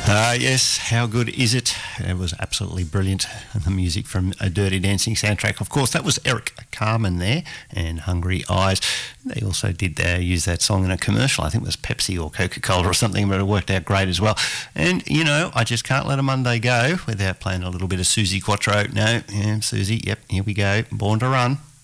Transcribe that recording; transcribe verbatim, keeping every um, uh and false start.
Uh, yes, how good is it? It was absolutely brilliant. The music from a Dirty Dancing soundtrack. Of course, that was Eric Carmen there and Hungry Eyes. They also did uh, use that song in a commercial. I think it was Pepsi or Coca-Cola or something, but it worked out great as well. And, you know, I just can't let a Monday go without playing a little bit of Suzi Quatro. No, yeah, Suzi, yep, here we go. Born to Run.